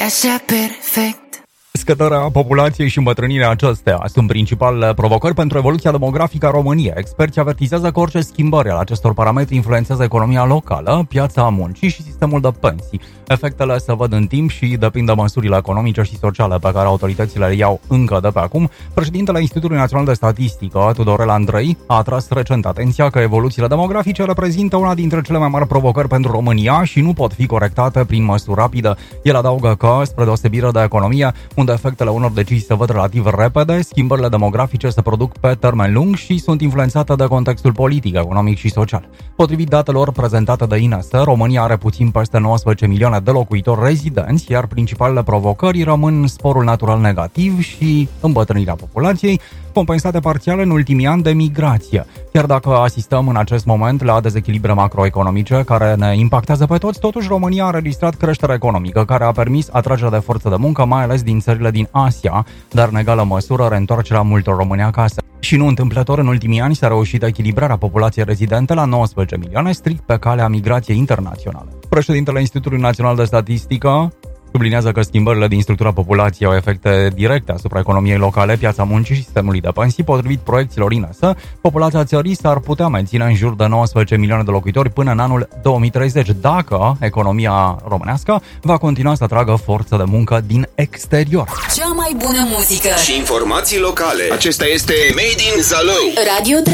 Așa perfect. Scăderea populației și îmbătrânirea acestea sunt principalele provocări pentru evoluția demografică a României. Experții avertizează că orice schimbări ale acestor parametri influențează economia locală, piața muncii și sistemul de pensii. Efectele se văd în timp și depind de măsurile economice și sociale pe care autoritățile le iau încă de pe acum. Președintele Institutului Național de Statistică, Tudorel Andrei, a atras recent atenția că evoluțiile demografice reprezintă una dintre cele mai mari provocări pentru România și nu pot fi corectate prin măsuri rapide. El adaugă că, spre deosebire de economie, unde efectele unor decizii se văd relativ repede, schimbările demografice se produc pe termen lung și sunt influențate de contextul politic, economic și social. Potrivit datelor prezentate de INS, România are puțin peste 19 milioane de locuitori rezidenți, iar principalele provocări rămân sporul natural negativ și îmbătrânirea populației, compensate parțial în ultimii ani de migrație. Chiar dacă asistăm în acest moment la dezechilibre macroeconomice care ne impactează pe toți, totuși România a înregistrat creștere economică care a permis atragerea de forță de muncă, mai ales din țările din Asia, dar în egală măsură reîntoarcerea multor români acasă. Și nu întâmplător, în ultimii ani s-a reușit echilibrarea populației rezidente la 19 milioane, strict pe calea migrației internaționale. Președintele Institutului Național de Statistică sublinează că schimbările din structura populației au efecte directe asupra economiei locale, piața muncii și sistemului de pensii. Potrivit proiecțiilor INS, populația țării s-ar putea menține în jur de 19 milioane de locuitori până în anul 2030, dacă economia românească va continua să atragă forță de muncă din exterior. Cea mai bună muzică și informații locale. Acesta este Made in Zalău. Radio